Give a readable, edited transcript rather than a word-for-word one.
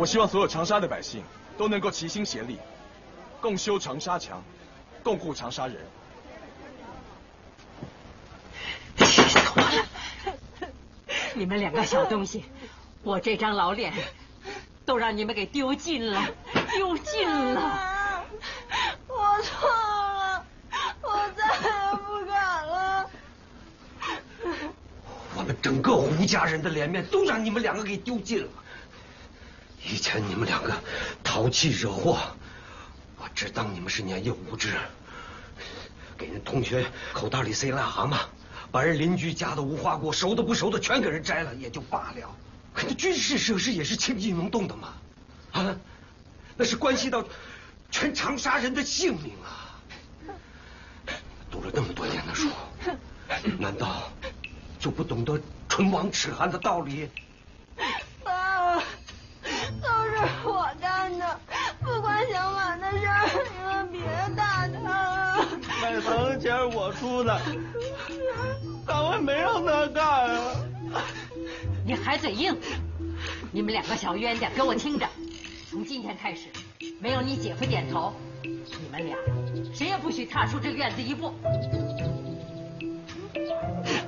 我希望所有长沙的百姓都能够齐心协力，共修长沙墙，共护长沙人。 气死我了！你们两个小东西，我这张老脸都让你们给丢尽了，丢尽了！ 我错了，我再也不敢了。 我们整个胡家人的脸面都让你们两个给丢尽了。以前你们两个淘气惹祸，我只当你们是年幼无知，给人同学口袋里塞癞蛤蟆，把人邻居家的无花果熟的不熟的全给人摘了也就罢了，可那军事设施也是轻易能动的嘛，啊，那是关系到全长沙人的性命啊！读了那么多年的书，难道就不懂得唇亡齿寒的道理？ 爸，都是我干的，不管小满的事儿，你们别打他了。 买房的钱我出的，单位没让他干啊。 你还嘴硬！你们两个小冤家，给我听着，从今天开始，没有你姐夫点头，你们俩谁也不许踏出这院子一步。